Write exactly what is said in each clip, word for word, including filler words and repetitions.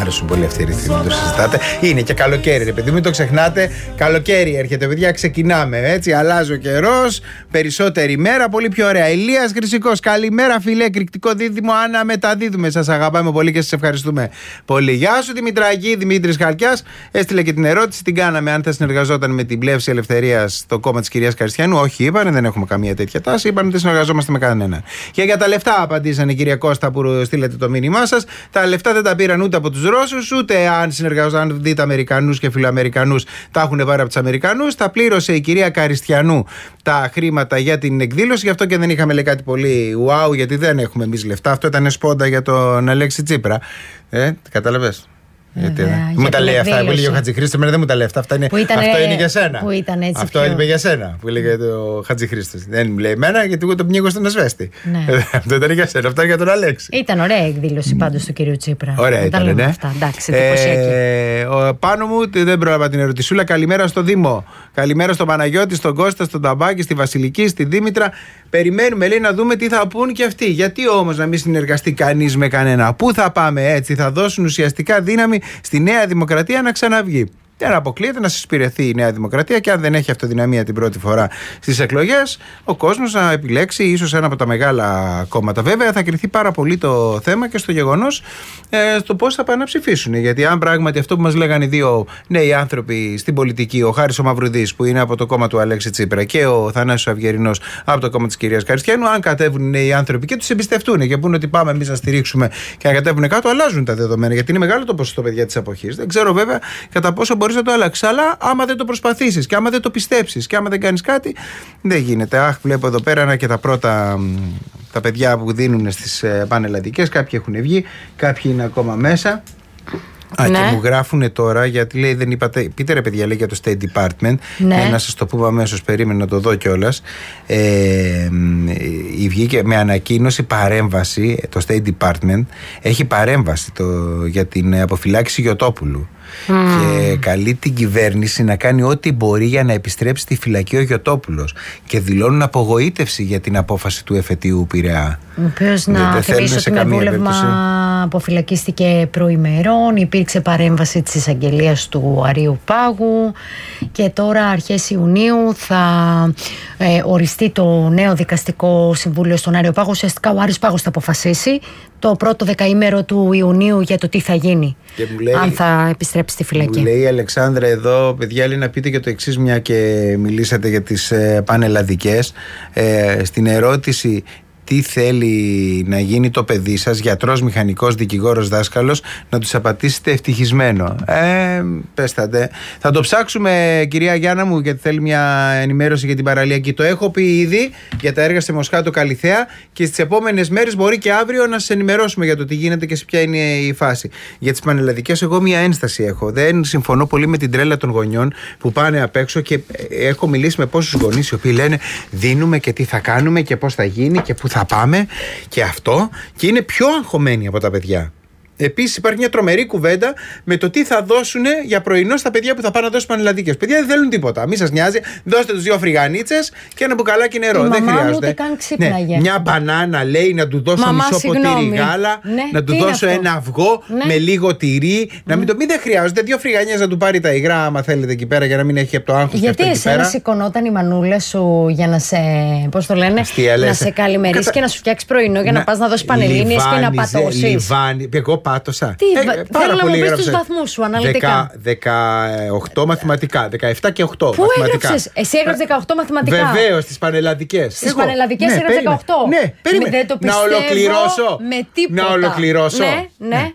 αρέσουν πολύ αυτοί οι ρυθμοί, μην το συζητάτε. Είναι και καλοκαίρι, ρε παιδί, μην το ξεχνάτε. Καλοκαίρι έρχεται, παιδιά, ξεκινάμε. Έτσι, αλλάζει ο καιρός, περισσότερη μέρα, πολύ πιο ωραία. Ηλίας Χρυσικός, καλημέρα, φιλέ, εκρηκτικό δίδυμο, Άννα, μεταδίδουμε. Σας αγαπάμε πολύ και σας ευχαριστούμε πολύ. Γεια σου, Δημητράκη, Δημήτρης Χαλκιάς. Έστειλε και την ερώτηση, την κάναμε, αν θα συνεργαζόταν με την Πλεύση Ελευθερίας το κόμμα της κυρίας Καριστιανού. Όχι, είπανε, δεν έχουμε καμία τέτοια τάση. Είπαν ότι συνεργαζόμαστε με κανένα. Και για τα λεφτά απαντήσανε, κυρία Κώστα, που στείλετε το μήνυμά σας. Τα λεφτά δεν τα πήραν ούτε από τους Ρώσους, ούτε αν συνεργαζόταν, αν δείτε Αμερικανούς και Φιλοαμερικανούς, τα έχουν πάρει από τους Αμερικανούς. Τα πλήρωσε η κυρία Καριστιανού τα χρήματα για την εκδήλωση. Γι' αυτό και δεν είχαμε λέει κάτι πολύ wow, γιατί δεν έχουμε εμείς λεφτά. Αυτό ήταν σπόντα για τον Αλέξη Τσίπρα. Ε, κατάλαβες. Γιατί, Βέβαια, μου τα λέει αυτά που έλεγε ο Χατζηχρήστος, εμένα δεν μου τα λέει αυτά. Αυτά είναι, ήτανε, αυτό είναι για σένα. Που ήταν έτσι αυτό πιο... είπε για σένα που έλεγε ο Χατζηχρήστος. Δεν μου λέει εμένα, γιατί εγώ το πνίγω στον ασβέστη. Ναι. Αυτό ήταν για σένα, αυτό είναι για τον Αλέξη. Ήταν ωραία εκδήλωση πάντως του κυρίου Τσίπρα. Ωραία ήταν, ναι. Αυτά. Εντάξει, εντυπωσιακή. Ε, ο, πάνω μου δεν πρόλαβα την ερωτησούλα. Καλημέρα στο Δήμο. Καλημέρα στον Παναγιώτη, στον Κώστα, στον Ταμπάκη, στη Βασιλική, στη Δήμητρα. Περιμένουμε, λέει, να δούμε τι θα πούν και αυτοί. Γιατί όμως να μην συνεργαστεί κανείς με κανένα? Πού θα πάμε έτσι? Θα δώσουν ουσιαστικά δύναμη στη Νέα Δημοκρατία να ξαναβγεί. Δεν αποκλείεται να συσπηρεθεί η Νέα Δημοκρατία και αν δεν έχει αυτοδυναμία την πρώτη φορά στις εκλογές, ο κόσμος να επιλέξει ίσως ένα από τα μεγάλα κόμματα. Βέβαια, θα κριθεί πάρα πολύ το θέμα και στο γεγονός ε, στο πώς θα πάνε να ψηφίσουν. Γιατί αν πράγματι αυτό που μας λέγανε οι δύο νέοι άνθρωποι στην πολιτική, ο Χάρης ο Μαυρουδής που είναι από το κόμμα του Αλέξη Τσίπρα και ο Θανάσης ο Αυγερινός από το κόμμα της κυρίας Καριστιανού, αν κατέβουν οι νέοι άνθρωποι και τους εμπιστευτούν και πούνε ότι πάμε εμείς να στηρίξουμε και να κατέβουν κάτω, αλλάζουν τα δεδομένα. Γιατί είναι μεγάλο το ποσοστό, παιδιά, της αποχής. Δεν ξέρω βέβαια κατά πόσο μπορεί να το αλλάξει. Αλλά άμα δεν το προσπαθήσεις και άμα δεν το πιστέψεις και άμα δεν κάνεις κάτι, δεν γίνεται. Αχ, βλέπω εδώ πέρα ένα και τα πρώτα τα παιδιά που δίνουν στις πανελλαδικές. Κάποιοι έχουν βγει, κάποιοι είναι ακόμα μέσα. Α, ναι. Και μου γράφουνε τώρα, γιατί λέει δεν είπατε. Πείτε ρε παιδιά, λέει για το State Department. Ναι. Ε, να σας το πούμε αμέσως, περίμενα να το δω κιόλας. Ε, βγήκε με ανακοίνωση παρέμβαση. Το State Department έχει παρέμβαση το, για την αποφυλάκηση Γιωτόπουλου. Mm. Και καλεί την κυβέρνηση να κάνει ό,τι μπορεί για να επιστρέψει στη φυλακή ο Γιωτόπουλος. Και δηλώνουν απογοήτευση για την απόφαση του εφετείου Πειραιά. Ο οποίος να θυμίσω ότι με βούλευμα αποφυλακίστηκε προημερών. Υπήρξε παρέμβαση της εισαγγελίας του Αρείου Πάγου. Και τώρα αρχές Ιουνίου θα ε, οριστεί το νέο δικαστικό συμβούλιο στον Άριο Πάγο. Ουσιαστικά ο Άρης Πάγος θα αποφασίσει το πρώτο δεκαήμερο του Ιουνίου για το τι θα γίνει. Λέει, αν θα επιστρέψει στη φυλακή. Μου λέει η Αλεξάνδρα εδώ, παιδιά, λέει να πείτε και το εξής, μια και μιλήσατε για τις ε, πανελλαδικές. Ε, στην ερώτηση τι θέλει να γίνει το παιδί σας, γιατρός, μηχανικός, δικηγόρος, δάσκαλος, να τους απαντήσετε ευτυχισμένο. Ε, πέστατε. Θα το ψάξουμε, κυρία Γιάννα μου, γιατί θέλει μια ενημέρωση για την παραλιακή. Το έχω πει ήδη για τα έργα σε Μοσχάτο Καλιθέα και στις επόμενες μέρες, μπορεί και αύριο, να σας ενημερώσουμε για το τι γίνεται και σε ποια είναι η φάση. Για τις πανελλαδικές, εγώ μια ένσταση έχω. Δεν συμφωνώ πολύ με την τρέλα των γονιών που πάνε απ' έξω και έχω μιλήσει με πόσους γονείς οι οποίοι λένε δίνουμε και τι θα κάνουμε και πώς θα γίνει και πού θα πάμε και αυτό, και είναι πιο αγχωμένοι από τα παιδιά. Επίσης υπάρχει μια τρομερή κουβέντα με το τι θα δώσουν για πρωινό στα παιδιά που θα πάνε να δώσουν πανελλαδικές. Παιδιά δεν θέλουν τίποτα. Μη σας νοιάζει, δώστε τους δύο φρυγανίτσες και ένα μπουκαλάκι νερό. Η δεν μαμά χρειάζεται. Ούτε καν ξύπναγε. Ναι, μια μπανάνα λέει να του δώσω μαμά, μισό συγγνώμη. ποτήρι γάλα, ναι, να του δώσω ένα αυγό ναι. με λίγο τυρί. Mm. Να μην το μην δεν χρειάζεται. Δύο φρυγανιές να του πάρει τα υγρά, άμα θέλετε εκεί πέρα, για να μην έχει από το άγχος. Γιατί εσένα σηκωνόταν η μανούλα σου για να σε. Πώς το λένε, να σε καλημερίσει Κατα... και να σου φτιάξει πρωινό για να, να πας να δώσει πανελλήνιες και να πατώσεις. Εγώ πάτωσα. Θέλω να μου πεις τους βαθμούς σου αναλυτικά. δεκαοκτώ μαθηματικά, δεκαεπτά και οκτώ. Πού έγραψες? Εσύ έγραψες δεκαοκτώ μαθηματικά? Βεβαίως, στις πανελλαδικές. Στις πανελλαδικές ναι, έγραψες δεκαοκτώ. Ναι, περίμενε. Δεν το πιστεύω να ολοκληρώσω. Με τίποτα. Να ολοκληρώσω. Ναι, ναι.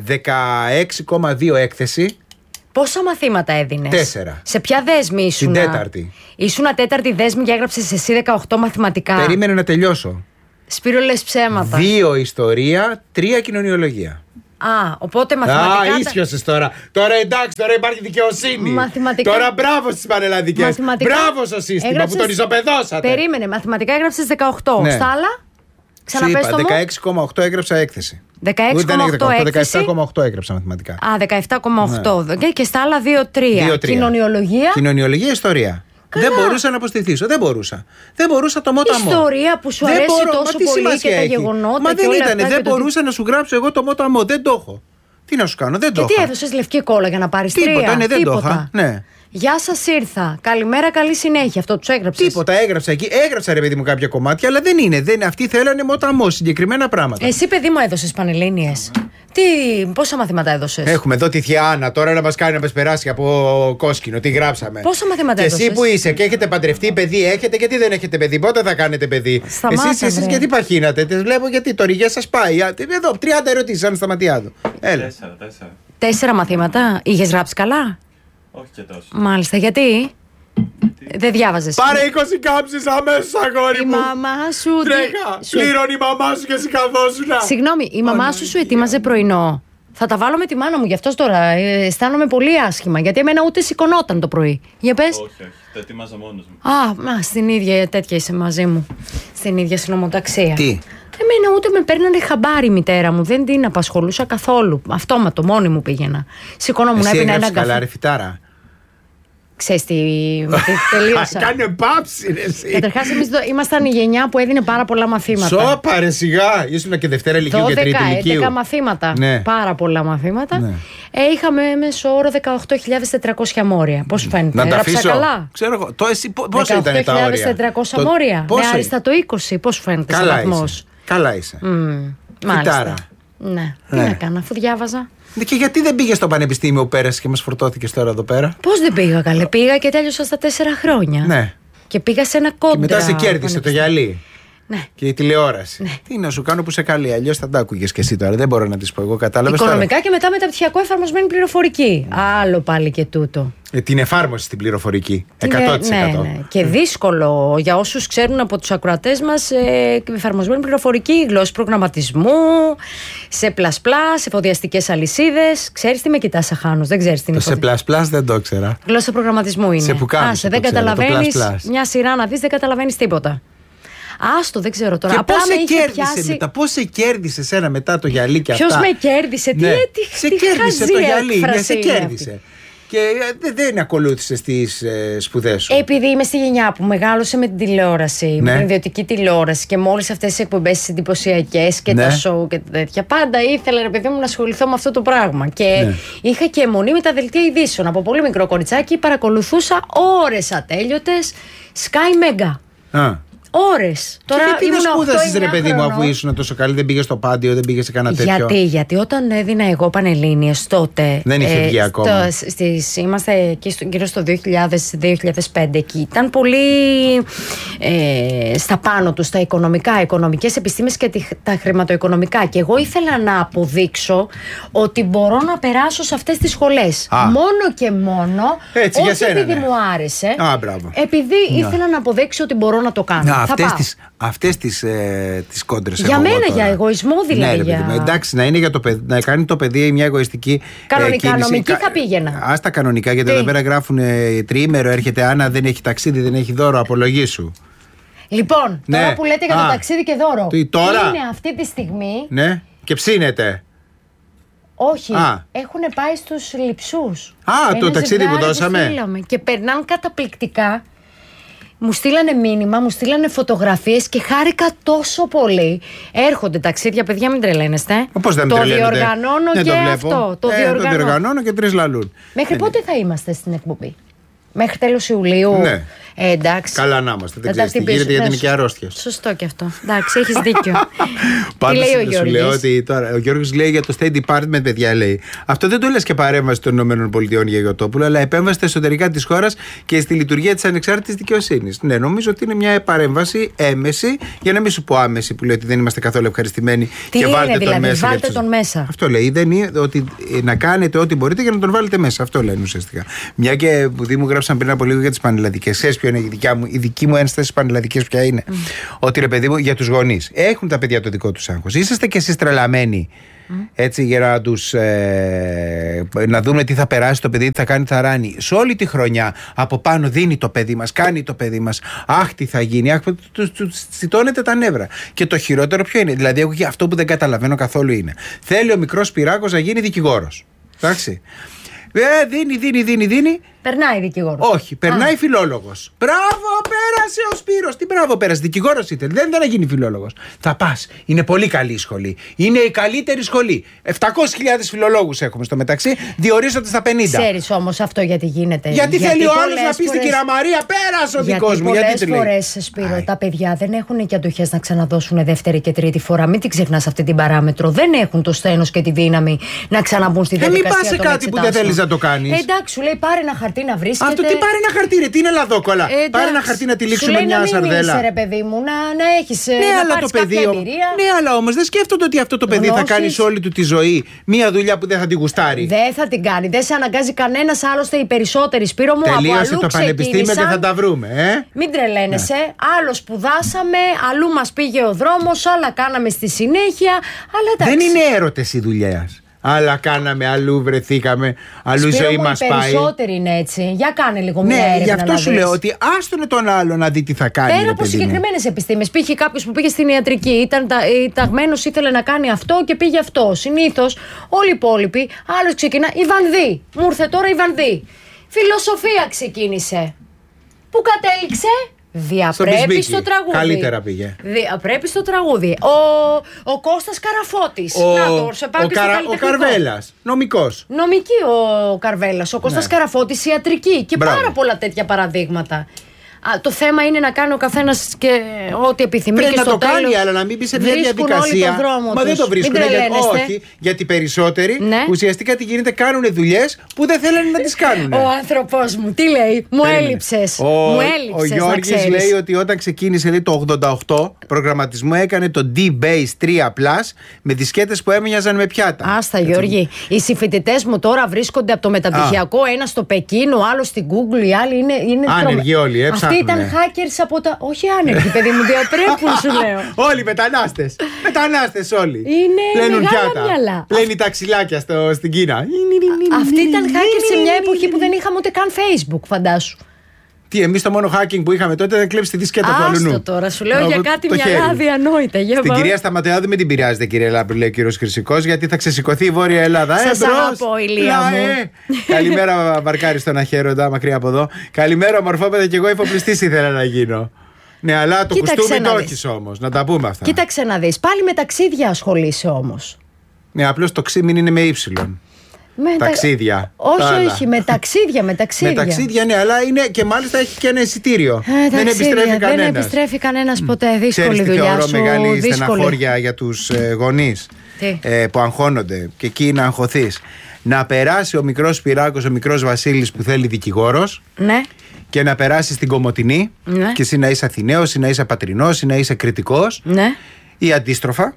δεκαέξι κόμμα δύο έκθεση. Πόσα μαθήματα έδινες? Τέσσερα. Σε ποια δέσμη ήσουνα? Την τέταρτη. Ήσουνα τέταρτη δέσμη και έγραψες εσύ δεκαοκτώ μαθηματικά. Περίμενε να τελειώσω. Σπύρο, λες ψέματα. Δύο ιστορία, τρία κοινωνιολογία. Α, οπότε μαθηματικά. Α, ίσιοσες τώρα. Τώρα εντάξει, τώρα υπάρχει δικαιοσύνη. Μαθηματικά. Τώρα μπράβο στις πανελλαδικές. Μαθηματικά... Μπράβο στο σύστημα έγραψες... που τον ισοπεδώσατε. Περίμενε, μαθηματικά έγραψες δεκαοκτώ. Ναι. Στα άλλα, ξαναπες το μου. δεκαέξι κόμμα οκτώ έγραψα έκθεση. δεκαέξι κόμμα οκτώ έκθεση. δεκαεπτά κόμμα οκτώ έγραψα μαθηματικά. Α, δεκαεπτά κόμμα οκτώ. Ναι. Και στα άλλα δύο τρία. Κοινωνιολογία. Κοινωνιολογία, ιστορία. Καλά. Δεν μπορούσα να αποστηθήσω. Δεν μπορούσα. Δεν μπορούσα το μότα μου. Ιστορία που σου αρέσει μπορώ, τόσο πολύ και τα έχει. γεγονότα. Μα και δεν όλα ήταν. αυτά Δεν μπορούσα το... να σου γράψω εγώ το μότα μου. Δεν το έχω. Τι να σου κάνω, δεν το Και τι έδωσες λευκή κόλλα για να πάρεις τρία? Τίποτα, ναι, δεν Τίποτα. το είχα. Ναι. Γεια σας, ήρθα. Καλημέρα, καλή συνέχεια. Αυτό τους έγραψες? Τίποτα, έγραψα εκεί. Έγραψα ρε παιδί μου κάποια κομμάτια, αλλά δεν είναι. Δεν, αυτοί θέλανε μοταμό, συγκεκριμένα πράγματα. Εσύ, παιδί μου, έδωσες Πανελλήνιες? Τι, πόσα μαθήματα έδωσες? Έχουμε εδώ τη θεία Άννα τώρα να μας κάνει να μας περάσει από κόσκινο. Τι γράψαμε. Πόσα μαθήματα και έδωσες? εσύ που είσαι και έχετε παντρευτεί, παιδί έχετε, γιατί δεν έχετε παιδί? Πότε θα κάνετε παιδί? Σταμάτα, εσείς, εσείς βρε. γιατί παχύνατε? Τις βλέπω γιατί το ρηγέ σας πάει. Α, Εδώ, τριάντα ερωτήσεις, αν σταματιά του. Έλα. Τέσσερα, τέσσερα. Τέσσερα μαθήματα. Είχες γράψει καλά? Όχι και τόσο. Μάλιστα, γιατί? Δεν διάβαζες? Πάρε είκοσι κάμψεις αμέσως, αγόρι Η μου. μαμά σου. Τρέχα. σου- Πλήρωνε η μαμά σου και εσύ καθόσουνα. Συγγνώμη, η μαμά σου σου ετοίμαζε πρωινό? Θα τα βάλω με τη μάνα μου, γι' αυτό τώρα ε, αισθάνομαι πολύ άσχημα. Γιατί εμένα ούτε σηκωνόταν το πρωί. Για πες. Όχι, όχι. Το ετοίμαζα μόνος μου. Α, μα, στην ίδια τέτοια είσαι μαζί μου. Στην ίδια συνομοταξία. Τι? Εμένα ούτε με παίρνανε χαμπάρι η μητέρα μου. Δεν την απασχολούσα καθόλου. Αυτόματο, μόνη μου πήγαινα. Σηκωνόμουν, Εσύ έπινα έναν έγραψες καλά, καφέ. ρε φυτάρα. Ξέρεις τι, με τι τελείωσα. Κάνε πάψη, ρε εσύ. Καταρχάς, εμείς δο- ήμασταν η γενιά που έδινε πάρα πολλά μαθήματα. Σώπα, ρε σιγά. Ήσουν και Δευτέρα Λυκείου και Τρίτη δώδεκα Λυκείου. έντεκα μαθήματα. Ναι. Πάρα πολλά μαθήματα. Ναι. Ε, είχαμε μέσο όρο δεκαοκτώ χιλιάδες τετρακόσια μόρια. Πώς σου φαίνεται? Να τα Έγραψα αφήσω. καλά. Ξέρω εγώ. Το εσύ, πο- πόσα ήταν τα δεκαοκτώ χιλιάδες όρια? τετρακόσια Το- μόρια. πόσο Με είναι? άριστα το είκοσι. Πώς σου φαίνεται σε Καλά βαθμός? είσαι. Καλά είσαι. Μμμ, Φυτάρα. μάλιστα. Ναι. Τι Ναι. να κάνω, αφού διάβαζα. Και γιατί δεν πήγε στο πανεπιστήμιο που πέρασε και μας φορτώθηκες τώρα εδώ πέρα? Πώς δεν πήγα, καλέ? Πήγα και τέλειωσα στα τέσσερα χρόνια. Ναι. Και πήγα σε ένα κόντρα. Και μετά σε κέρδισε το γυαλί. Ναι. Και η τηλεόραση. Τι να σου κάνω που σε καλεί, αλλιώς θα τα άκουγες και εσύ τώρα. Δεν μπορώ να τη πω εγώ, κατάλαβες τώρα. Οικονομικά και μετά μεταπτυχιακό εφαρμοσμένη πληροφορική. Άλλο πάλι και τούτο. Ε, την εφάρμοση στην πληροφορική. Είναι- εκατό τοις εκατό. Ναι, ναι. Και δύσκολο για όσους ξέρουν από τους ακροατές μας, ε, εφαρμοσμένη πληροφορική, γλώσσες προγραμματισμού, σε πλασπλά, σε εφοδιαστικές αλυσίδες. Ξέρεις τι με κοιτάς αχάνος, δεν ξέρεις τι είναι. Το σε πλάς πλάς δεν το ήξερα. Γλώσσα προγραμματισμού είναι. Σε πουκάμισο Άσε, το δεν ξέρω, το καταλαβαίνεις. πλάς πλάς. Μια σειρά να δεις, δεν καταλαβαίνεις τίποτα. Άστο, δεν ξέρω τώρα. Και Απλά πώς με σε είχε κέρδισε πιάσει. μετά, πώς σε κέρδισε εσένα μετά το γυαλί και Ποιος αυτά. με κέρδισε, τι, Ναι. τι, Σε τι κέρδισε χαζή το γυαλί, ναι, έκφραση σε είναι κέρδισε. αυτή. Και ε, δεν, δεν ακολούθησε τις ε, σπουδές σου. Επειδή είμαι στη γενιά που μεγάλωσε με την τηλεόραση, Ναι. με την ιδιωτική τηλεόραση και με όλες αυτές τις εκπομπές εντυπωσιακές και Ναι. τα σοου και τέτοια, πάντα ήθελα, ρε παιδί μου, να ασχοληθώ με αυτό το πράγμα. Και Ναι. είχα και αιμονή με τα δελτία ειδήσεων. Από πολύ μικρό κοριτσάκι παρακολουθούσα ώρες ατέλειωτες Sky Mega. Α. Ώρες. Τώρα Τώρα γιατί δεν ήμουν σπούδασες οκτώ ρε εννιά παιδί μου, αφού χρονών. ήσουν τόσο καλή, δεν πήγε στο Πάντιο, δεν πήγε σε κανένα τέτοιο. Γιατί, γιατί όταν έδινα εγώ Πανελλήνιες τότε. Δεν είχε βγει ακόμα. στο- στις, είμαστε εκεί στο, γύρω στο δύο χιλιάδες με δύο χιλιάδες πέντε εκεί. Ήταν πολύ ε, στα πάνω του, στα οικονομικά, οικονομικές επιστήμες και τη- τα χρηματοοικονομικά. Και εγώ ήθελα να αποδείξω ότι μπορώ να περάσω σε αυτές τις σχολές. Α. Μόνο και μόνο. Έτσι, για όχι σένα, επειδή ναι. μου άρεσε. Α, μπράβο. Επειδή ήθελα να αποδείξω ότι μπορώ να το κάνω. Να, Θα αυτές πάω. τις, αυτές τις, ε, τις κόντρες Για έχω εγώ μένα, τώρα. για εγωισμό δηλαδή, Ναι, ρε παιδί μου, για- εντάξει, να, είναι για το παιδ- να κάνει το παιδί μια εγωιστική ε, Κανονικά, κίνηση. νομική Κα- θα πήγαινα. Ας τα κανονικά, γιατί Τι? εδώ πέρα γράφουν ε, τριήμερο, έρχεται Άννα, δεν έχει ταξίδι, δεν έχει δώρο, απολογήσου. Λοιπόν, Ναι. τώρα που λέτε για Α. το ταξίδι και δώρο. Τι, τώρα? Είναι αυτή τη στιγμή. Ναι, και ψήνεται. Όχι, Α. έχουν πάει στους λειψούς. Α, Ένα το ταξίδι που ζευγάρι δώσαμε. στείλαμε. Και περνάνε καταπληκτικά. Μου στείλανε μήνυμα, μου στείλανε φωτογραφίες και χάρηκα τόσο πολύ. Έρχονται ταξίδια, παιδιά, μην τρελαίνεστε. Πώς δεν το τρελαίνονται. διοργανώνω Δεν και το βλέπω. αυτό. Το ε, διοργανώνω. Το διοργανώνω και τρεις λαλούν. Μέχρι Ε, πότε θα είμαστε στην εκπομπή? Μέχρι τέλος Ιουλίου. Ναι. Ε, εντάξει. Καλά να είμαστε. Δεν Θα τα ξέρεις τι χτυπήσω. γίνεται γιατί Ναι, είναι και αρρώστιας. Σωστό και αυτό. Εντάξει, έχεις δίκιο. Τι Πάντως λέει ο σου Γιώργης? λέω ότι τώρα, ο Γιώργος λέει για το State Department, παιδιά, λέει. Αυτό δεν το λες και παρέμβαση των ΗΠΑ για Γιωτόπουλο, αλλά επέμβαση στα εσωτερικά της χώρας και στη λειτουργία της ανεξάρτητης δικαιοσύνης. Ναι, νομίζω ότι είναι μια παρέμβαση έμεση, για να μην σου πω άμεση, που λέει ότι δεν είμαστε καθόλου ευχαριστημένοι. Τι και είναι βάλτε δηλαδή, τον μέσα. βάλτε για τους- τον μέσα. Αυτό λέει. Δεν είναι ότι ε, να κάνετε ό,τι μπορείτε για να τον βάλετε μέσα. Αυτό λένε ουσιαστικά. Μια και που μου γράψαν πριν από λίγο για τις πανελλαδικές. Ξέρεις ποιο είναι η, δικιά μου, η δική μου ένσταση στις πανελλαδικές, ποια είναι? Mm. Ότι ρε παιδί μου, για τους γονείς. Έχουν τα παιδιά το δικό τους άγχος. Είσαστε κι εσείς τρελαμένοι. Mm. Έτσι, για να τους ε, να δούμε τι θα περάσει το παιδί, τι θα κάνει, θα ράνει. Σε όλη τη χρονιά από πάνω δίνει το παιδί μας, κάνει το παιδί μας. Αχ, τι θα γίνει. Αχ, του τσιτώνεται τα νεύρα. Και το χειρότερο ποιο είναι? Δηλαδή, εγώ και αυτό που δεν καταλαβαίνω καθόλου είναι. Θέλει ο μικρός Πυράκος να γίνει δικηγόρος. Εντάξει. Ε, δίνει, δίνει, δίνει, δίνει. Περνάει δικηγόρος. Όχι, περνάει φιλόλογος. Μπράβο, πέρασε ο Σπύρος. Τι μπράβο, πέρασε. Δικηγόρος ήθελε. Δεν θα γίνει φιλόλογος. Θα πας. Είναι πολύ καλή η σχολή. Είναι η καλύτερη σχολή. επτακόσιες χιλιάδες φιλολόγους έχουμε στο μεταξύ. Διορίζονται στα πενήντα. Ξέρεις όμως αυτό γιατί γίνεται. Γιατί, γιατί θέλει ο άλλος να πει φορές... στην κυρία Μαρία, πέρασε ο δικός μου. Γιατί πολλές φορές, Σπύρο, τα παιδιά δεν έχουν και αντοχές να ξαναδώσουν δεύτερη και τρίτη φορά. Μην την ξεχνάς αυτή την παράμετρο. Δεν έχουν το στένος και τη δύναμη να ξαναμπούν στη διαδικασία. Ε, μην πας σε κάτι που δεν θέλεις να το κάνεις. Ε, εντάξει, σου λέει πάρε ένα χαρτί να βρίσκεται. Αυτό τι πάρε ένα χαρτί, ρε, τι είναι λαδόκολλα. Ε, πάρε ένα χαρτί να τυλίξουμε μια να σαρδέλα. Είσαι, ρε παιδί μου, να, να έχεις. Ναι, να αλλά το παιδί. Ναι, αλλά όμως δεν σκέφτονται ότι αυτό το παιδί Γνώσεις. θα κάνει σε όλη του τη ζωή μια δουλειά που δεν θα την γουστάρει. Δεν θα την κάνει. Δεν σε αναγκάζει κανένας, άλλωστε οι περισσότεροι, Σπύρο μου. Τελείωσε το πανεπιστήμιο και θα τα βρούμε. Ε? Μην τρελαίνεσαι. Ναι. Άλλο σπουδάσαμε, αλλού μας πήγε ο δρόμος, άλλα κάναμε στη συνέχεια. Αλλά δεν είναι έρωτες η δουλειά. Άλλα κάναμε, αλλού βρεθήκαμε, αλλού Σπύρο η ζωή μου, μας οι πάει. περισσότεροι είναι έτσι. Για κάνε λίγο μια ναι, έρευνα. Γι' αυτό να σου δεις. λέω ότι άστονε τον άλλο να δει τι θα κάνει. Πέρα από συγκεκριμένες επιστήμες. Πήγε κάποιος που πήγε στην ιατρική, ήταν ταγμένος, ήθελε να κάνει αυτό και πήγε αυτό. Συνήθως όλοι οι υπόλοιποι, άλλος ξεκινά. Η Βανδύ. Μου ήρθε τώρα η Βανδύ. Φιλοσοφία ξεκίνησε. Πού κατέληξε? Διαπρέπει στο, στο τραγούδι. Καλύτερα πήγε. Διαπρέπει στο τραγούδι. Ο, ο Κώστας Καραφώτης. Ο, Να το, σε πάω ο, και στο Καρα, ο Καρβέλας. Νομικός. Νομική ο Καρβέλας. Ο Κώστας ναι. Καραφώτης ιατρική. Και Μπράβο. πάρα πολλά τέτοια παραδείγματα. Α, το θέμα είναι να κάνει ο καθένας και ό,τι επιθυμεί. Πρέπει και να στο το κάνει, αλλά να μην μπει σε μια διαδικασία. Μα τους. δεν το βρίσκουν. Για, όχι, γιατί περισσότεροι ναι. ουσιαστικά τι γίνεται, κάνουν δουλειές που δεν θέλουν να τις κάνουν. Ο άνθρωπος μου, τι λέει, μου έλειψες. Ο, μου έλειψες, ο Γιώργης λέει ότι όταν ξεκίνησε λέει, το ογδόντα οκτώ προγραμματισμό έκανε το D-Base τρία Plus με δισκέτες που έμοιαζαν με πιάτα. Άστα, Γιώργη. Οι συμφοιτητές μου τώρα βρίσκονται από το μεταπτυχιακό, ένα στο Πεκίνο, άλλο στην Google, οι άλλοι είναι. Άνεργοι όλοι, ε, Αυτοί ήταν hackers από τα. Όχι άνεργοι, παιδί μου, διαπρέπουν, σου λέω. Όλοι μετανάστες. Μετανάστες όλοι. Είναι πλένουν μεγάλα πιάτα. μυαλά. Πλένει τα ξυλάκια στο, στην Κίνα. Αυτοί ήταν hackers σε μια εποχή που δεν είχαμε ούτε καν Facebook, φαντάσου. Τι, εμείς το μόνο hacking που είχαμε τότε ήταν κλέψει τη δισκέτα του αλουνού. Άστο τώρα, σου λέω για κάτι μυαλά αδιανόητα. Στην κυρία Σταματεάδου μην την πειράζετε, κύριε Λάμπρου, λέει ο κύριος Χρυσικός, γιατί θα ξεσηκωθεί η Βόρεια Ελλάδα. Σας ε, αγαπώ, ηλία μου. Ε. Καλημέρα, Βαρκάρη στον Αχέροντα, μακριά από εδώ. Καλημέρα, μορφόπεδα, και εγώ υφοπλιστής ήθελα να γίνω. Ναι, αλλά το κουστούμι το έχεις όμως, να τα πούμε αυτά. Κοίταξε να δεις, πάλι με ταξίδια ασχολείσαι όμως. Ναι, απλώς το ξύμιν είναι με ύψιλον. Με ταξίδια. Όχι, άλλα. όχι, με ταξίδια, με ταξίδια. Με ταξίδια, ναι, αλλά είναι και μάλιστα έχει και ένα εισιτήριο. Ε, δεν επιστρέφει κανένας. Δεν επιστρέφει κανένας ποτέ. Δύσκολη Ξέρεις, δουλειά θεωρώ σου. Μεγάλη δύσκολη. στεναχώρια για τους ε, γονείς ε, που αγχώνονται και εκεί να αγχωθείς. Να περάσει ο μικρός Σπυράκος, ο μικρός Βασίλης που θέλει δικηγόρος. Ναι. Και να περάσει στην Κομοτηνή. Ναι. Και εσύ να είσαι Αθηναίος, ή να είσαι Πατρινός, ή να είσαι Κρητικός. Ναι. Ή αντίστροφα.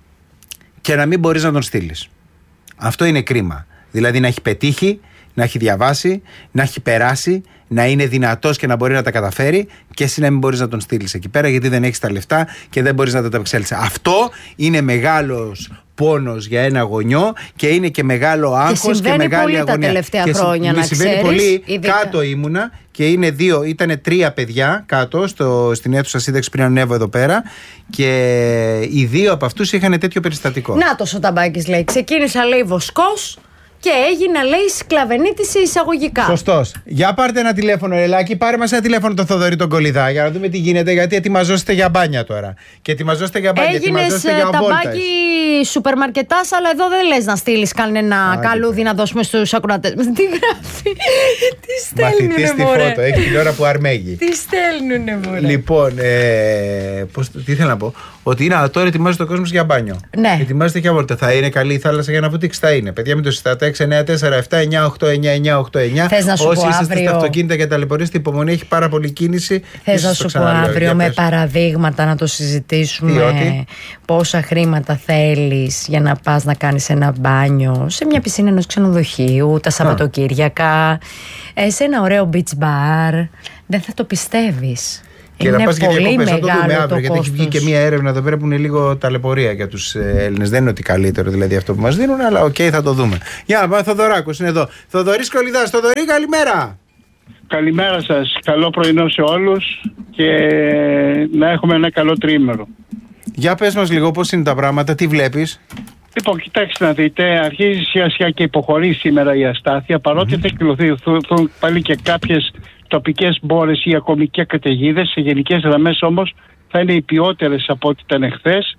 Και να μην μπορείς να τον στείλεις. Αυτό είναι κρίμα. Δηλαδή να έχει πετύχει, να έχει διαβάσει, να έχει περάσει, να είναι δυνατός και να μπορεί να τα καταφέρει, και εσύ να μην μπορείς να τον στείλεις εκεί πέρα γιατί δεν έχεις τα λεφτά και δεν μπορείς να τα απεξέλθεις. Αυτό είναι μεγάλος πόνος για ένα γονιό και είναι και μεγάλο άγχος και, και μεγάλη πολύ αγωνία. Τα τελευταία και χρόνια, να συμβαίνει ξέρεις, πολύ. ειδικά. Κάτω ήμουνα και είναι δύο, ήταν τρία παιδιά κάτω στο, στην αίθουσα σύνταξη πριν ανέβω εδώ πέρα, και οι δύο από αυτούς είχαν τέτοιο περιστατικό. Νάτος ο Ταμπάκης λέει. Ξεκίνησα, λέει, βοσκός και έγινα, λέει, σκλαβενίτης εισαγωγικά. Σωστός. Για πάρτε ένα τηλέφωνο, Ελάκη. Πάρε μας ένα τηλέφωνο το Θοδωρή τον Κολυδά για να δούμε τι γίνεται. Γιατί ετοιμαζόστε για μπάνια τώρα. Και ετοιμαζόστε για μπάνια. Έγινες Ταμπάκη σούπερ μαρκετάς, αλλά εδώ δεν λες να στείλεις κανένα Α, καλούδι να δώσουμε στους ακροατές. Τι γράφει. Τι στέλνουνε, μαθητής στη φώτο. Έχει την ώρα που αρμέγει. Τι στέλνουνε, μωρέ. Λοιπόν, ε, πώς, τι ήθελα να πω. Ότι είναι τώρα ετοιμάζεται ο κόσμος για μπάνιο. Ναι. Ετοιμάζεται για βόλτα. Θα είναι καλή η θάλασσα για να βουτήξει. Θα είναι. Παιδιά, μην το συστάτε. έξι εννιά τέσσερα επτά εννιά οκτώ εννιά εννιά οκτώ εννιά. Θες να σου Όσοι πω είστε αύριο... στα αυτοκίνητα και ταλαιπωρείστε, υπομονή, έχει πάρα πολύ κίνηση. Θες να σου πω αύριο με παραδείγματα να το συζητήσουμε. Τι, πόσα χρήματα θέλεις για να πας να κάνεις ένα μπάνιο σε μια πισίνα ενός ξενοδοχείου τα Σαββατοκύριακα, σε ένα ωραίο beach bar. Δεν θα το πιστεύεις. Και είναι να πας και διακοπές, θα το δούμε αύριο, το γιατί έχει βγει και μία έρευνα εδώ πέρα που είναι λίγο ταλαιπωρία για τους Έλληνες. Δεν είναι ότι καλύτερο δηλαδή αυτό που μας δίνουν, αλλά οκ, okay, θα το δούμε. Για να πάμε, Θοδωράκος είναι εδώ. Θοδωρής Κολυδάς. Θοδωρή, καλημέρα. Καλημέρα σας. Καλό πρωινό σε όλους και να έχουμε ένα καλό τριήμερο. Για πες μας λίγο πώς είναι τα πράγματα, τι βλέπεις. Λοιπόν, κοιτάξτε να δείτε, αρχίζει σιγά σιγά και υποχωρεί σήμερα η αστάθεια, παρότι mm-hmm. θα εκδηλωθούν πάλι και κάποιες τοπικές μπόρες ή ακόμη και καταιγίδες. Σε γενικές γραμμές όμως θα είναι οι ποιότερες από ό,τι ήταν εχθές.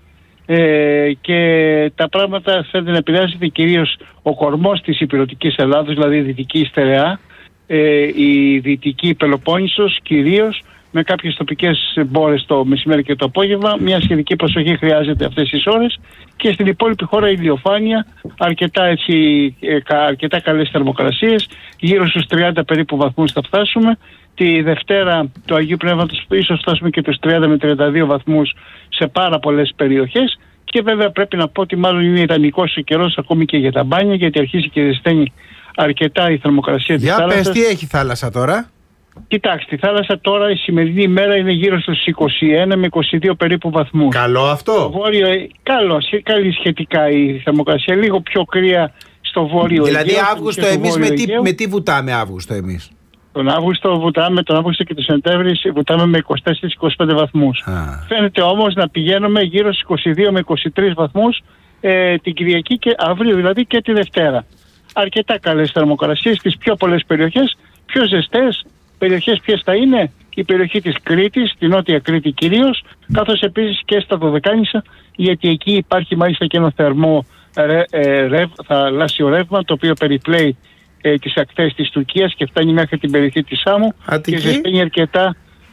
Ε, και τα πράγματα φαίνεται να επηρεάζεται κυρίως ο κορμός της υπηρετικής Ελλάδος, δηλαδή η Δυτική Στερεά, ε, η Δυτική Πελοπόννησος κυρίως, με κάποιες τοπικές μπόρες το μεσημέρι και το απόγευμα. Μια σχετική προσοχή χρειάζεται αυτές τις ώρες, και στην υπόλοιπη χώρα ηλιοφάνεια, αρκετά, έτσι, αρκετά καλές θερμοκρασίες, γύρω στους τριάντα περίπου βαθμούς θα φτάσουμε. Τη Δευτέρα του Αγίου Πνεύματος ίσως φτάσουμε και τους τριάντα με τριάντα δύο βαθμούς σε πάρα πολλές περιοχές, και βέβαια πρέπει να πω ότι μάλλον είναι ιδανικός ο καιρός ακόμη και για τα μπάνια, γιατί αρχίζει και ζεσταίνει αρκετά η θερμοκρασία της θάλασσας. Για πες, τι έχει θάλασσα τώρα? Κοιτάξτε, η θάλασσα τώρα η σημερινή ημέρα είναι γύρω στους είκοσι ένα με είκοσι δύο περίπου βαθμούς. Καλό αυτό. Βόρειο, καλό, καλή σχετικά η θερμοκρασία, λίγο πιο κρύα στο βόρειο Αιγαίο. Δηλαδή Αύγουστο εμείς με τι, με τι βουτάμε Αύγουστο εμείς? Τον Αύγουστο βουτάμε, τον Αύγουστο και τον Σεπτέμβρη βουτάμε με είκοσι τέσσερα με είκοσι πέντε βαθμούς. Α. Φαίνεται όμως να πηγαίνουμε γύρω στους είκοσι δύο με είκοσι τρεις βαθμούς ε, την Κυριακή και αύριο, δηλαδή, και τη Δευτέρα. Αρκετά καλές θερμοκρασίες στις πιο πολλές περιοχές, πιο ζεστές. Περιοχές ποιες θα είναι? Η περιοχή της Κρήτης, τη Νότια Κρήτη κυρίως, καθώς επίσης και στα Δωδεκάνησα, γιατί εκεί υπάρχει μάλιστα και ένα θερμό ρε, ε, ρευ, θαλάσσιο ρεύμα, το οποίο περιπλέει ε, τις ακτές της Τουρκίας και φτάνει μέχρι την περιοχή της Σάμου. Αττική. Και ζεσταίνει αρκετά.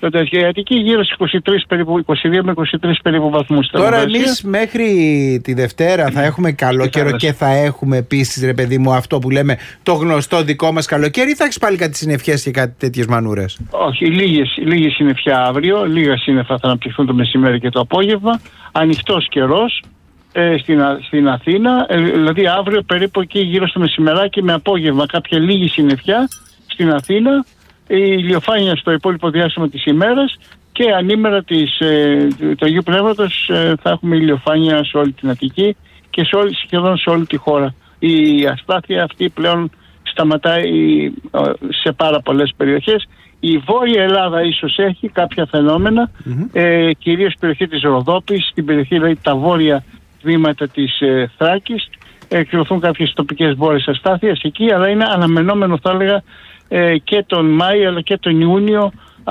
Η Αττική γύρω στους είκοσι τρεις περίπου, είκοσι δύο με είκοσι τρεις περίπου βαθμούς. Τώρα εμείς μέχρι τη Δευτέρα θα έχουμε καλό καιρό και θα έχουμε επίσης, ρε παιδί μου, αυτό που λέμε το γνωστό δικό μας καλοκαίρι, ή θα έχεις πάλι κάτι συννεφιές και κάτι τέτοιες μανούρες? Όχι, λίγες, λίγες συννεφιά αύριο, λίγα σύννεφα θα αναπτυχθούν το μεσημέρι και το απόγευμα. Ανοιχτός καιρός ε, στην, στην Αθήνα, ε, δηλαδή αύριο περίπου εκεί γύρω στο μεσημεράκι με απόγευμα κάποια λίγη συννεφιά στην Αθήνα. Η ηλιοφάνεια στο υπόλοιπο διάστημα της ημέρας, και ανήμερα της, ε, του Αγίου Πνεύματος ε, θα έχουμε ηλιοφάνεια σε όλη την Αττική και σε όλη, σχεδόν σε όλη τη χώρα. Η αστάθεια αυτή πλέον σταματάει ε, σε πάρα πολλές περιοχές. Η Βόρεια Ελλάδα ίσως έχει κάποια φαινόμενα, mm-hmm. ε, κυρίως στην περιοχή της Ροδόπης, στην περιοχή, δηλαδή, τα βόρεια τμήματα της ε, Θράκης. Εκδηλωθούν κάποιες τοπικές μπόρες αστάθειας εκεί, αλλά είναι αναμενόμενο, θα έλεγα, Ε, και τον Μάη αλλά και τον Ιούνιο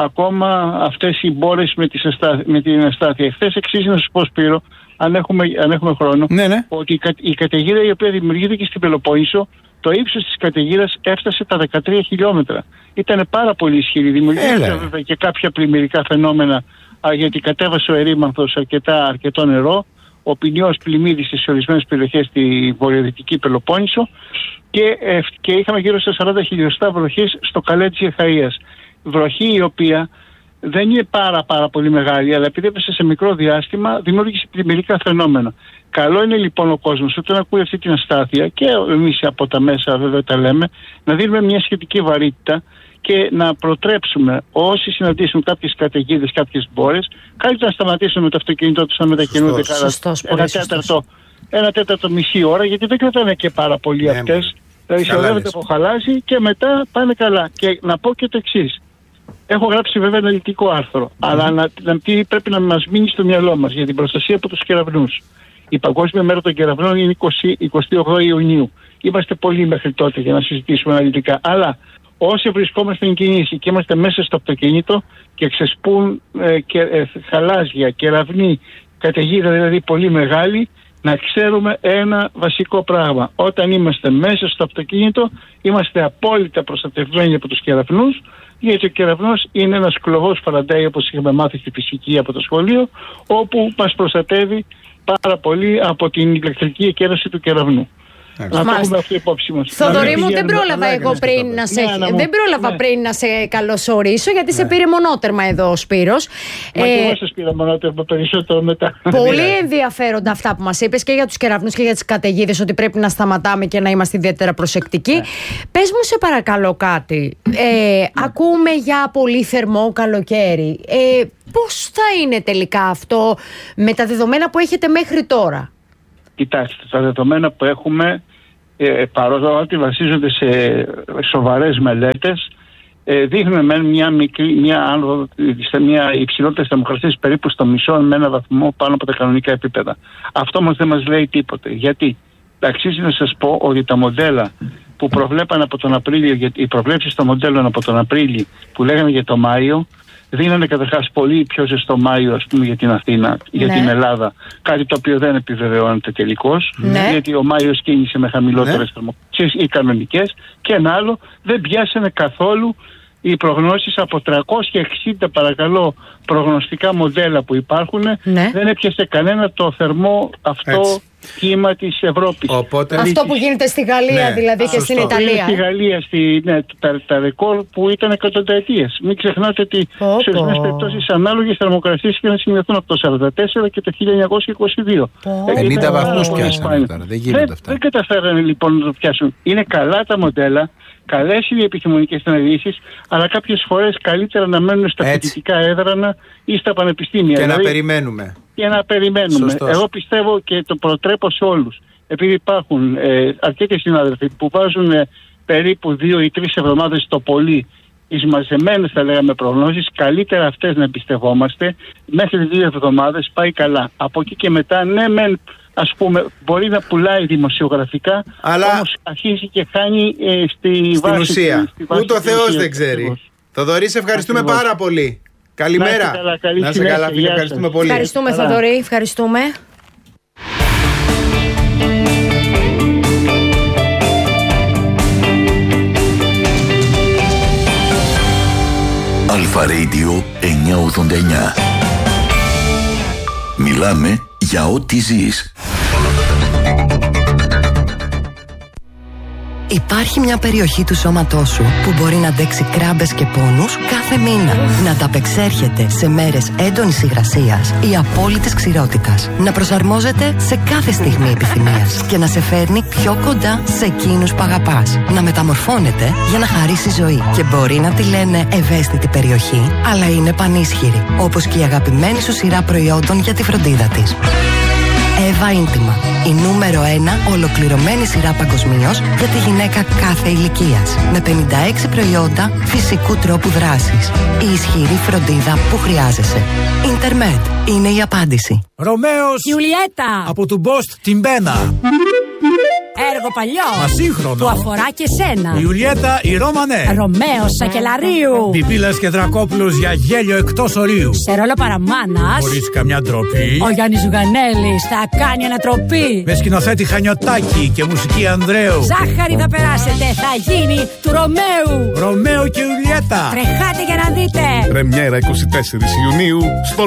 ακόμα αυτές οι μπόρες με, με την αστάθεια. Χθες εξής να σας πω, Σπύρο, αν έχουμε, αν έχουμε χρόνο, ναι, ναι. ότι η, κα, η καταιγίδα η οποία δημιουργήθηκε στην Πελοπόννησο, το ύψος της καταιγίδας έφτασε τα δεκατρία χιλιόμετρα. Ήταν πάρα πολύ ισχυρή. Δημιουργήθηκε βέβαια και κάποια πλημμυρικά φαινόμενα, α, γιατί κατέβασε ο ερήμανθος αρκετά, αρκετό νερό. Ο ποινιός πλημμύρισε σε ορισμένες περιοχές στη βορειοδυτική Πελοπόννησο, και, ε, και είχαμε γύρω στα σαράντα χιλιοστά βροχής στο καλέ της Εχαΐας. Βροχή η οποία δεν είναι πάρα πάρα πολύ μεγάλη, αλλά επειδή έπεσε σε μικρό διάστημα δημιούργησε πλημμυρικά φαινόμενα. Καλό είναι λοιπόν ο κόσμος όταν ακούει αυτή την αστάθεια, και εμείς από τα μέσα βέβαια τα λέμε, να δίνουμε μια σχετική βαρύτητα και να προτρέψουμε όσοι συναντήσουν κάποιες καταιγίδες, κάποιες μπόρες, καλύτερα να σταματήσουν με το αυτοκίνητό τους να μετακινούνται κατά ένα τέταρτο, ένα τέταρτο μισή ώρα, γιατί δεν κρατάνε και πάρα πολύ ναι, αυτές. Δηλαδή σιωρεύεται από χαλάζι και μετά πάνε καλά. Και να πω και το εξής. Έχω γράψει βέβαια αναλυτικό άρθρο, mm. αλλά να, να, τι πρέπει να μας μείνει στο μυαλό μας για την προστασία από τους κεραυνούς. Η Παγκόσμια Μέρα των Κεραυνών είναι εικοστή ογδόη Ιουνίου. Είμαστε πολλοί μέχρι τότε για να συζητήσουμε αναλυτικά. Αλλά όσοι βρισκόμαστε στην κίνηση και είμαστε μέσα στο αυτοκίνητο και ξεσπούν ε, και, ε, χαλάζια, κεραυνοί, καταιγίδα δηλαδή πολύ μεγάλη, να ξέρουμε ένα βασικό πράγμα. Όταν είμαστε μέσα στο αυτοκίνητο, είμαστε απόλυτα προστατευμένοι από τους κεραυνούς, γιατί ο κεραυνός είναι ένας κλωβός Φαραντέι, όπως είχαμε μάθει στη φυσική από το σχολείο, όπου μας προστατεύει πάρα πολύ από την ηλεκτρική εκένωση του κεραυνού. Να το έχουμε αυτό υπόψη μας. Θοδωρή μου, δεν πρόλαβα εγώ πριν να σε, ναι, δεν πρόλαβα ναι. πριν να σε καλωσορίσω, γιατί ναι. σε πήρε μονότερμα εδώ ο Σπύρος. Μα ε, και εγώ σας πήρα μονότερμα περισσότερο μετά. Πολύ ενδιαφέροντα αυτά που μας είπες, και για τους κεραυνούς και για τις καταιγίδες, ότι πρέπει να σταματάμε και να είμαστε ιδιαίτερα προσεκτικοί. Ναι. Πες μου σε παρακαλώ κάτι. Ε, ναι. Ακούμε για πολύ θερμό καλοκαίρι. Ε, πώς θα είναι τελικά αυτό με τα δεδομένα που έχετε μέχρι τώρα? Κοιτάξτε, τα δεδομένα που έχουμε, ε, παρότι βασίζονται σε σοβαρές μελέτες, ε, δείχνουν με μια, μικρή, μια, άνοδο, μια υψηλότερη θερμοκρασία περίπου στο μισό με ένα βαθμό πάνω από τα κανονικά επίπεδα. Αυτό όμως δεν μας λέει τίποτε. Γιατί αξίζει να σας πω ότι τα μοντέλα που προβλέπαν από τον Απρίλιο, οι προβλέψεις των μοντέλων από τον Απρίλιο που λέγανε για το Μάιο, δίνανε καταρχάς πολύ πιο ζεστό Μάιο, ας πούμε, για την Αθήνα, για ναι. την Ελλάδα. Κάτι το οποίο δεν επιβεβαιώνεται τελικώς, ναι. γιατί ο Μάιος κίνησε με χαμηλότερες ναι. θερμοκρασίες ή κανονικές. Και ένα άλλο, δεν πιάσανε καθόλου οι προγνώσεις από τριακόσια εξήντα παρακαλώ προγνωστικά μοντέλα που υπάρχουν, ναι. δεν έπιασε κανένα το θερμό αυτό έτσι. Κύμα της Ευρώπης. Οπότε... Αυτό που γίνεται στη Γαλλία ναι. δηλαδή και στην Ιταλία. Στη Γαλλία, στη, ναι, τα, τα ρεκόρ που ήταν εκατονταετίες. Μην ξεχνάτε ότι oh, σε ορισμένες περιπτώσεις ανάλογες θερμοκρασίες είχαν σημειωθούν από το χίλια εννιακόσια σαράντα τέσσερα και το χίλια εννιακόσια είκοσι δύο. Oh. πενήντα βαθμούς πιάσανε τώρα. Δεν γίνονται αυτά. Δεν καταφέρανε λοιπόν να το πιάσουν. Είναι καλά τα μοντέλα. Καλές οι επιστημονικές αναλύσεις, αλλά κάποιες φορές καλύτερα να μένουν στα φοιτητικά έδρανα ή στα πανεπιστήμια. Και δηλαδή, να περιμένουμε. Και να περιμένουμε. Σωστός. Εγώ πιστεύω και το προτρέπω σε όλους. Επειδή υπάρχουν ε, αρκετοί συνάδελφοι που βάζουν ε, περίπου δύο ή τρεις εβδομάδες το πολύ εις μαζεμένες θα λέγαμε προγνώσεις, καλύτερα αυτές να εμπιστευόμαστε. Μέχρι δύο εβδομάδες πάει καλά. Από εκεί και μετά, ναι, μεν. Ας πούμε, μπορεί να πουλάει δημοσιογραφικά, αλλά όμως αρχίζει και χάνει ε, στη στην βάση. Ουσία. Στη βάση Ούτε ο Θεός δεν ξέρει. Θοδωρή, σε ευχαριστούμε Ακριβώς. πάρα πολύ. Καλημέρα. Να, καλά, καλή να σε καλά, φίλε. Ευχαριστούμε πολύ. Ευχαριστούμε, Θοδωρή. Ευχαριστούμε. Αλφα Radio εννιακόσια ογδόντα εννιά. Μιλάμε για ό,τι ζεις. Υπάρχει μια περιοχή του σώματός σου που μπορεί να αντέξει κράμπες και πόνους κάθε μήνα. Να τα απεξέρχεται σε μέρες έντονης υγρασίας ή απόλυτης ξηρότητας. Να προσαρμόζεται σε κάθε στιγμή επιθυμίας και να σε φέρνει πιο κοντά σε εκείνους που αγαπάς. Να μεταμορφώνεται για να χαρίσει ζωή. Και μπορεί να τη λένε ευαίσθητη περιοχή, αλλά είναι πανίσχυρη. Όπως και η αγαπημένη σου σειρά προϊόντων για τη φροντίδα της. Εύα Ίντιμα. Η νούμερο ένα ολοκληρωμένη σειρά παγκοσμίως για τη γυναίκα κάθε ηλικίας. Με πενήντα έξι προϊόντα φυσικού τρόπου δράσης. Η ισχυρή φροντίδα που χρειάζεσαι. Ιντερμετ είναι η απάντηση. Ρωμαίος Ιουλιέτα από του Μπόστ την Μπένα. Έργο παλιό. Ασύγχρονο. Που αφορά και σένα. Η Ιουλιέτα η Ρώμανε. Ρωμαίος Σακελαρίου. Πιπίλας και Δρακόπουλος για γέλιο εκτός ορίου. Σε ρόλο παραμάνας. Χωρίς καμιά ντροπή. Ο Γιάννης Ζουγανέλης θα κάνει ανατροπή. Με σκηνοθέτη Χανιωτάκη και μουσική Ανδρέου. Ζάχαρη θα περάσετε. Θα γίνει του Ρωμαίου. Ρωμαίο και Ιουλιέτα. Τρεχάτε για να δείτε. Πρεμιέρα είκοσι τέσσερις Ιουνίου στο